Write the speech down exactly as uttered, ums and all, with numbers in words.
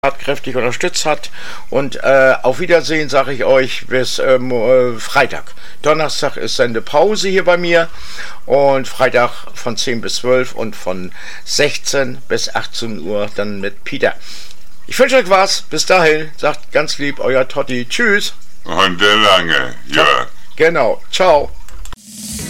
tatkräftig unterstützt hat. Und äh, auf Wiedersehen sage ich euch bis ähm, äh, Freitag. Donnerstag ist Sendepause hier bei mir und Freitag von zehn bis zwölf und von sechzehn bis achtzehn Uhr dann mit Peter. Ich wünsche euch was. Bis dahin. Sagt ganz lieb euer Totti. Tschüss. Und der Lange. Ja. Genau. Ciao.